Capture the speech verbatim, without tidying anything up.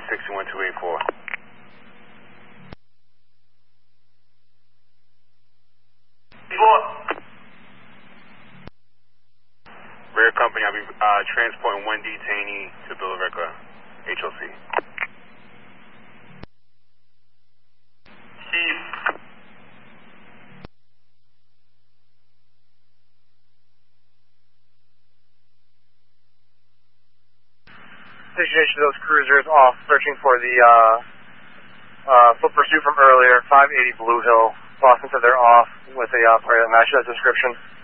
six one two eight four. Rear company, I'll be uh, transporting one detainee to Billerica, H O C. Chief. Destination of those cruisers off, searching for the uh, uh, foot pursuit from earlier, five eighty Blue Hill. Boston said they're off with a uh, party that matches that description.